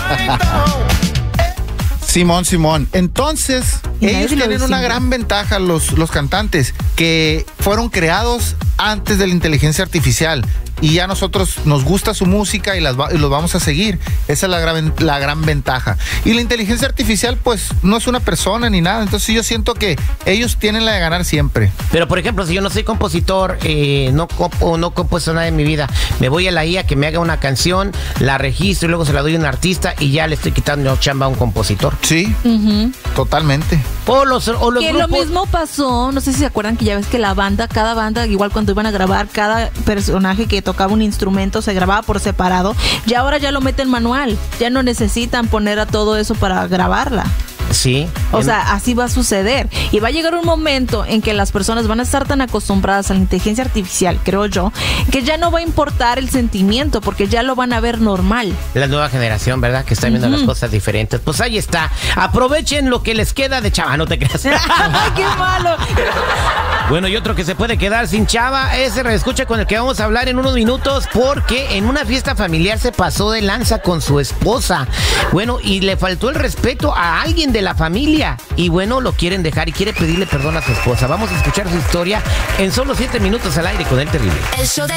Simón. Entonces, ellos tienen una gran ventaja, los cantantes, que fueron creados antes de la inteligencia artificial. Y ya nosotros nos gusta su música y los vamos a seguir. Esa es la gran ventaja. Y la inteligencia artificial, pues, no es una persona ni nada. Entonces yo siento que ellos tienen la de ganar siempre. Pero, por ejemplo, si yo no soy compositor, no compuesto nada en mi vida, me voy a la IA que me haga una canción, la registro y luego se la doy a un artista y ya le estoy quitando chamba a un compositor. Sí, totalmente. O los que grupos. lo mismo pasó, no sé si se acuerdan que ya ves que cada banda, igual cuando iban a grabar, cada personaje que tocaba un instrumento se grababa por separado, y ahora ya lo meten manual, ya no necesitan poner a todo eso para grabarla. Sí. O sea, así va a suceder. Y va a llegar un momento en que las personas van a estar tan acostumbradas a la inteligencia artificial, creo yo, que ya no va a importar el sentimiento, porque ya lo van a ver normal. La nueva generación, ¿verdad? Que está viendo las cosas diferentes. Pues ahí está. Aprovechen lo que les queda de chava, no te creas. ¡Ay, qué malo! Bueno, y otro que se puede quedar sin chava es el reescucha con el que vamos a hablar en unos minutos, porque en una fiesta familiar se pasó de lanza con su esposa. Bueno, y le faltó el respeto a alguien de la familia. Y bueno, lo quieren dejar y quiere pedirle perdón a su esposa. Vamos a escuchar su historia en solo 7 minutos al aire con El Terrible. El show de